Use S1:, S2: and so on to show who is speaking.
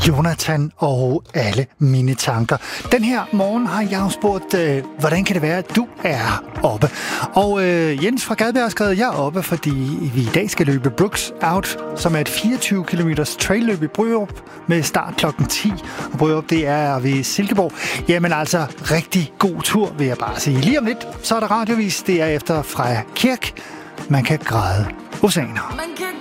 S1: Jonathan og alle mine tanker. Den her morgen har jeg jo spurgt, hvordan kan det være, at du er oppe? Og Jens fra Gadberg har skrevet, jeg er oppe, fordi vi i dag skal løbe Brooks Out, som er et 24 km trailløb i Brørup med start klokken 10. Og Brørup, det er ved Silkeborg. Jamen altså, rigtig god tur, vil jeg bare sige. Lige om lidt, så er der radiovis, det er efter Freja Kirk. Man kan græde oceaner.